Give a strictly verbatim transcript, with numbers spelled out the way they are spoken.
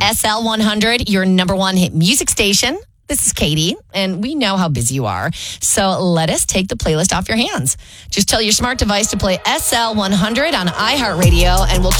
S L one hundred, your number one hit music station. This is Katie, and we know how busy you are. So let us take the playlist off your hands. Just tell your smart device to play S L one hundred on iHeartRadio, and we'll